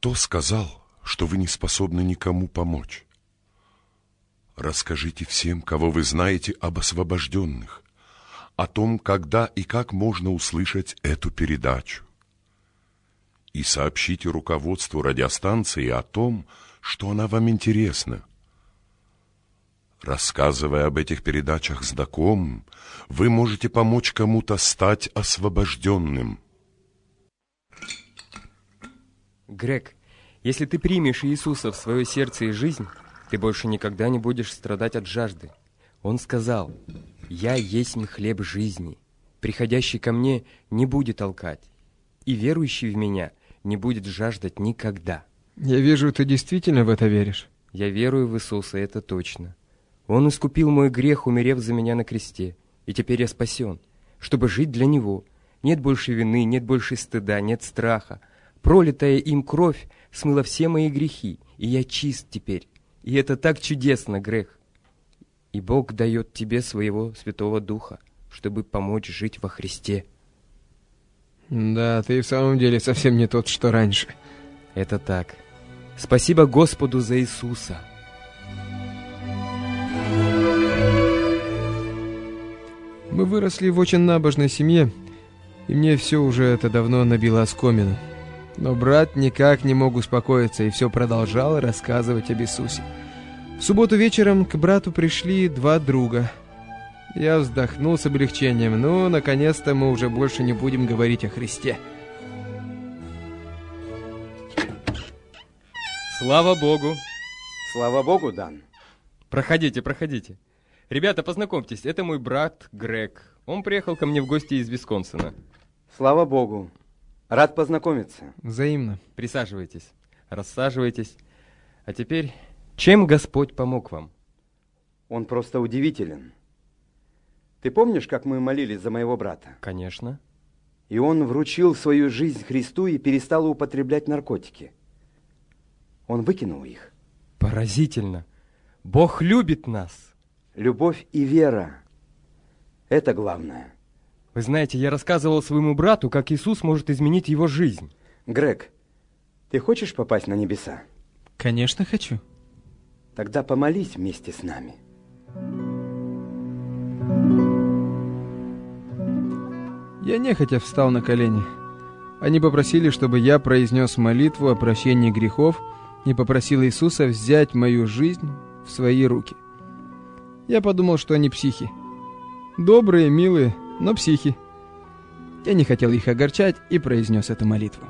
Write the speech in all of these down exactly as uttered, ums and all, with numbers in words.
Кто сказал, что вы не способны никому помочь? Расскажите всем, кого вы знаете, об освобожденных, о том, когда и как можно услышать эту передачу. И сообщите руководству радиостанции о том, что она вам интересна. Рассказывая об этих передачах знакомым, вы можете помочь кому-то стать освобожденным. Грег, если ты примешь Иисуса в свое сердце и жизнь, ты больше никогда не будешь страдать от жажды. Он сказал: «Я есть хлеб жизни, приходящий ко мне не будет толкать, и верующий в меня не будет жаждать никогда». Я вижу, ты действительно в это веришь. Я верую в Иисуса, это точно. Он искупил мой грех, умерев за меня на кресте, и теперь я спасен, чтобы жить для Него. Нет больше вины, нет больше стыда, нет страха. Пролитая им кровь смыла все мои грехи, и я чист теперь. И это так чудесно, Грег. И Бог дает тебе своего Святого Духа, чтобы помочь жить во Христе. Да, ты в самом деле совсем не тот, что раньше. Это так. Спасибо Господу за Иисуса. Мы выросли в очень набожной семье, и мне все уже это давно набило оскомину. Но брат никак не мог успокоиться и все продолжал рассказывать об Иисусе. В субботу вечером к брату пришли два друга. Я вздохнул с облегчением. Ну, наконец-то мы уже больше не будем говорить о Христе. Слава Богу! Слава Богу, Дан. Проходите, проходите. Ребята, познакомьтесь, это мой брат Грег. Он приехал ко мне в гости из Висконсина. Слава Богу. Рад познакомиться. Взаимно. Присаживайтесь, рассаживайтесь. А теперь, чем Господь помог вам? Он просто удивителен. Ты помнишь, как мы молились за моего брата? Конечно. И он вручил свою жизнь Христу и перестал употреблять наркотики. Он выкинул их. Поразительно. Бог любит нас. Любовь и вера – это главное. Вы знаете, я рассказывал своему брату, как Иисус может изменить его жизнь. Грег, ты хочешь попасть на небеса? Конечно, хочу. Тогда помолись вместе с нами. Я нехотя встал на колени. Они попросили, чтобы я произнес молитву о прощении грехов и попросил Иисуса взять мою жизнь в свои руки. Я подумал, что они психи. Добрые, милые, но психи. Я не хотел их огорчать и произнес эту молитву.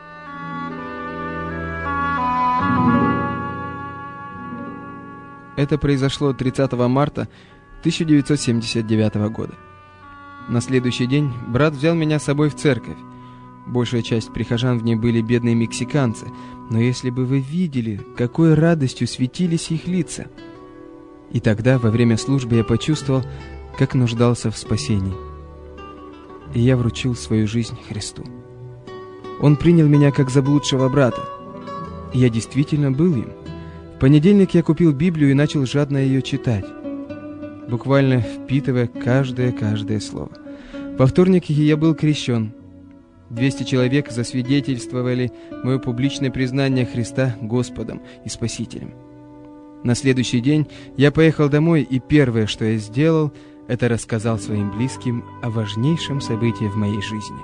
Это произошло тридцатого марта тысяча девятьсот семьдесят девятого года. На следующий день брат взял меня с собой в церковь. Большая часть прихожан в ней были бедные мексиканцы, но если бы вы видели, какой радостью светились их лица. И тогда, во время службы, я почувствовал, как нуждался в спасении. И я вручил свою жизнь Христу. Он принял меня как заблудшего брата. И я действительно был им. В понедельник я купил Библию и начал жадно ее читать, буквально впитывая каждое-каждое слово. Во вторник я был крещен. двести человек засвидетельствовали мое публичное признание Христа Господом и Спасителем. На следующий день я поехал домой, и первое, что я сделал, это рассказал своим близким о важнейшем событии в моей жизни.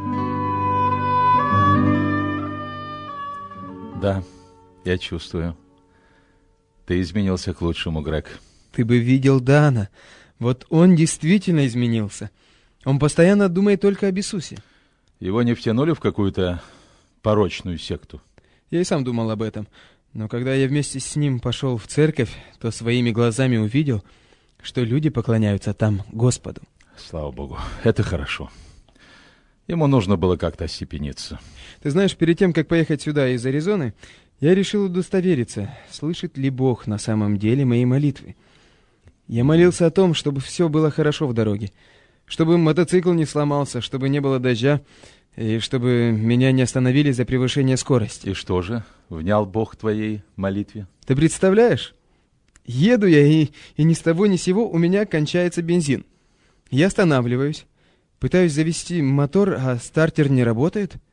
Да, я чувствую. Ты изменился к лучшему, Грег. Ты бы видел Дана. Вот он действительно изменился. Он постоянно думает только об Иисусе. Его не втянули в какую-то порочную секту? Я и сам думал об этом. Но когда я вместе с ним пошел в церковь, то своими глазами увидел, что люди поклоняются там Господу. Слава Богу, это хорошо. Ему нужно было как-то остепениться. Ты знаешь, перед тем, как поехать сюда из Аризоны, я решил удостовериться, слышит ли Бог на самом деле мои молитвы. Я молился о том, чтобы все было хорошо в дороге, чтобы мотоцикл не сломался, чтобы не было дождя, и чтобы меня не остановили за превышение скорости. И что же, внял Бог твоей молитве? Ты представляешь? Еду я, и, и ни с того ни с сего у меня кончается бензин. Я останавливаюсь, пытаюсь завести мотор, а стартер не работает.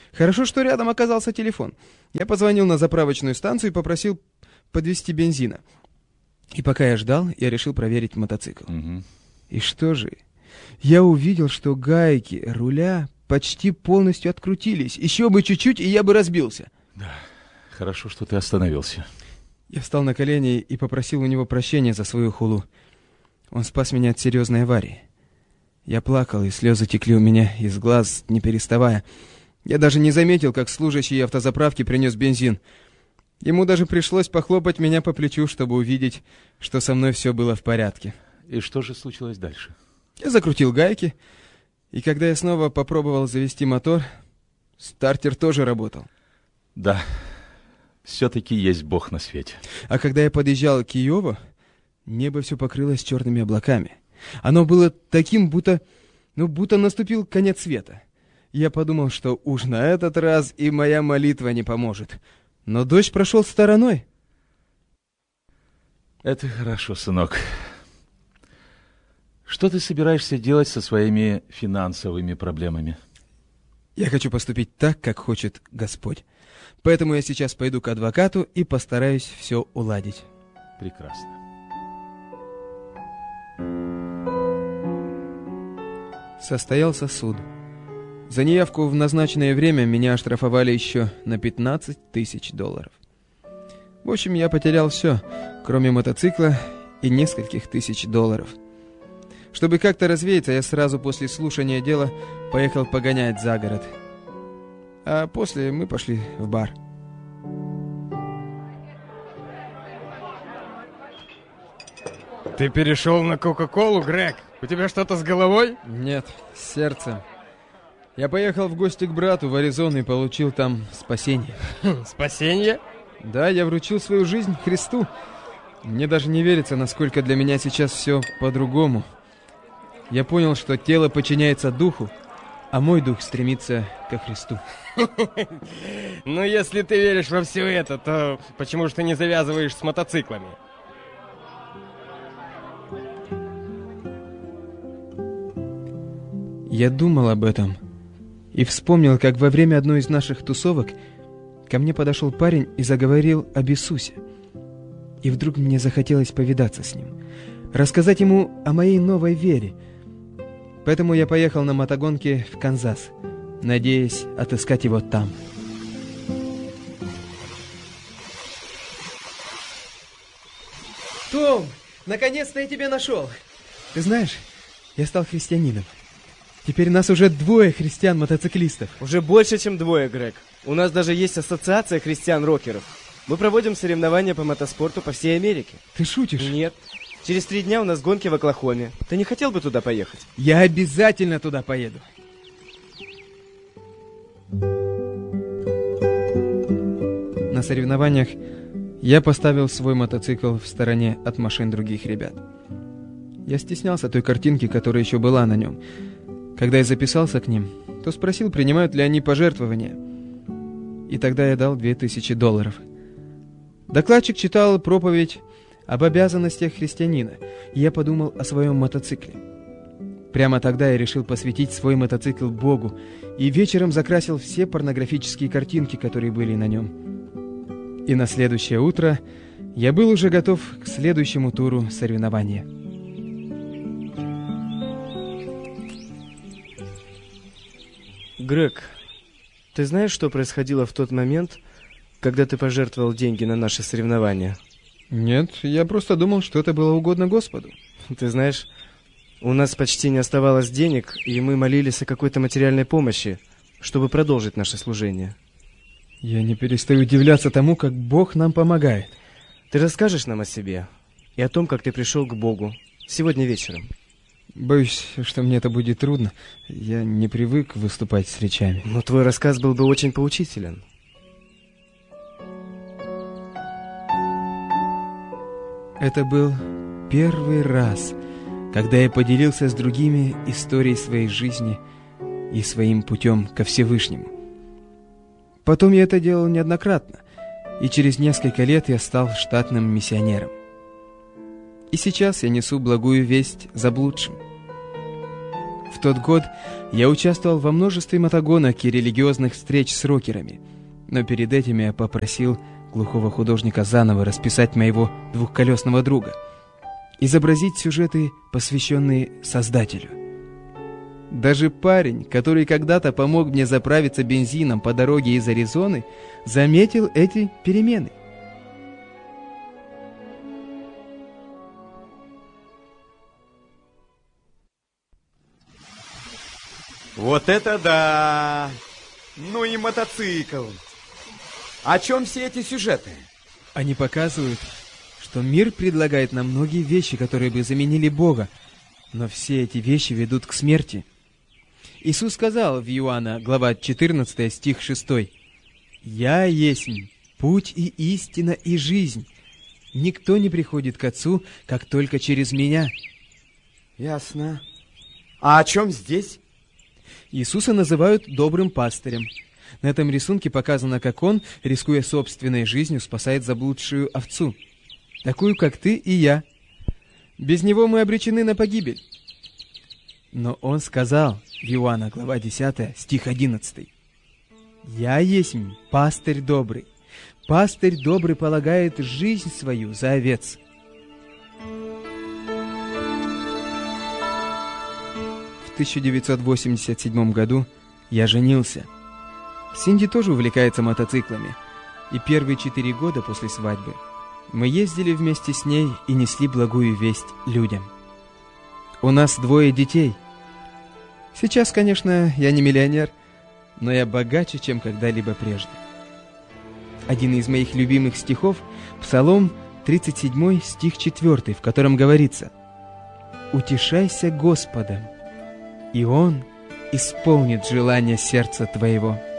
Хорошо, что рядом оказался телефон. Я позвонил на заправочную станцию и попросил подвезти бензина. И пока я ждал, я решил проверить мотоцикл. Угу. И что же? Я увидел, что гайки руля почти полностью открутились. Еще бы чуть-чуть, и я бы разбился. Да, хорошо, что ты остановился. Я встал на колени и попросил у него прощения за свою хулу. Он спас меня от серьезной аварии. Я плакал, и слезы текли у меня из глаз, не переставая. Я даже не заметил, как служащий автозаправки принес бензин. Ему даже пришлось похлопать меня по плечу, чтобы увидеть, что со мной все было в порядке. И что же случилось дальше? Я закрутил гайки, и когда я снова попробовал завести мотор, стартер тоже работал. Да, все-таки есть Бог на свете. А когда я подъезжал к Киеву, небо все покрылось черными облаками. Оно было таким, будто, ну, будто наступил конец света. Я подумал, что уж на этот раз и моя молитва не поможет. Но дождь прошел стороной. Это хорошо, сынок. Что ты собираешься делать со своими финансовыми проблемами? Я хочу поступить так, как хочет Господь. Поэтому я сейчас пойду к адвокату и постараюсь все уладить. Прекрасно. Состоялся суд. За неявку в назначенное время меня оштрафовали еще на пятнадцать тысяч долларов. В общем, я потерял все, кроме мотоцикла и нескольких тысяч долларов. Чтобы как-то развеяться, я сразу после слушания дела поехал погонять за город. А после мы пошли в бар. Ты перешел на Кока-Колу, Грег? У тебя что-то с головой? Нет, с сердцем. Я поехал в гости к брату в Аризону и получил там спасение. Спасение? Да, я вручил свою жизнь Христу. Мне даже не верится, насколько для меня сейчас все по-другому. Я понял, что тело подчиняется духу, а мой дух стремится ко Христу. Ну, если ты веришь во все это, то почему же ты не завязываешь с мотоциклами? Я думал об этом и вспомнил, как во время одной из наших тусовок ко мне подошел парень и заговорил об Иисусе. И вдруг мне захотелось повидаться с ним, рассказать ему о моей новой вере. Поэтому я поехал на мотогонке в Канзас, надеясь отыскать его там. Том, наконец-то я тебя нашел. Ты знаешь, я стал христианином. Теперь нас уже двое христиан-мотоциклистов. Уже больше, чем двое, Грег. У нас даже есть ассоциация христиан-рокеров. Мы проводим соревнования по мотоспорту по всей Америке. Ты шутишь? Нет. Через три дня у нас гонки в Оклахоме. Ты не хотел бы туда поехать? Я обязательно туда поеду. На соревнованиях я поставил свой мотоцикл в стороне от машин других ребят. Я стеснялся той картинки, которая еще была на нем. Когда я записался к ним, то спросил, принимают ли они пожертвования. И тогда я дал две тысячи долларов. Докладчик читал проповедь об обязанностях христианина, и я подумал о своем мотоцикле. Прямо тогда я решил посвятить свой мотоцикл Богу, и вечером закрасил все порнографические картинки, которые были на нем. И на следующее утро я был уже готов к следующему туру соревнования. Грег, ты знаешь, что происходило в тот момент, когда ты пожертвовал деньги на наши соревнования? Нет, я просто думал, что это было угодно Господу. Ты знаешь, у нас почти не оставалось денег, и мы молились о какой-то материальной помощи, чтобы продолжить наше служение. Я не перестаю удивляться тому, как Бог нам помогает. Ты расскажешь нам о себе и о том, как ты пришел к Богу сегодня вечером? Боюсь, что мне это будет трудно. Я не привык выступать с речами. Но твой рассказ был бы очень поучителен. Это был первый раз, когда я поделился с другими историей своей жизни и своим путем ко Всевышнему. Потом я это делал неоднократно, и через несколько лет я стал штатным миссионером. И сейчас я несу благую весть заблудшим. В тот год я участвовал во множестве мотогонок и религиозных встреч с рокерами, но перед этим я попросил глухого художника заново расписать моего двухколесного друга, изобразить сюжеты, посвященные Создателю. Даже парень, который когда-то помог мне заправиться бензином по дороге из Аризоны, заметил эти перемены. Вот это да! Ну и мотоцикл! О чем все эти сюжеты? Они показывают, что мир предлагает нам многие вещи, которые бы заменили Бога, но все эти вещи ведут к смерти. Иисус сказал в Иоанна, глава четырнадцатая, стих шестой: «Я есть путь и истина и жизнь. Никто не приходит к Отцу, как только через Меня». Ясно. А о чем здесь? Иисуса называют добрым пастырем. На этом рисунке показано, как Он, рискуя собственной жизнью, спасает заблудшую овцу, такую, как ты и я. Без Него мы обречены на погибель. Но Он сказал в Иоанна, глава десятая, стих одиннадцатый: «Я есть пастырь добрый. Пастырь добрый полагает жизнь свою за овец». В тысяча девятьсот восемьдесят седьмом году я женился. Синди тоже увлекается мотоциклами, и первые четыре года после свадьбы мы ездили вместе с ней и несли благую весть людям. У нас двое детей. Сейчас, конечно, я не миллионер, но я богаче, чем когда-либо прежде. Один из моих любимых стихов — Псалом тридцать седьмой, стих четвёртый, в котором говорится: «Утешайся Господом, и Он исполнит желание сердца твоего».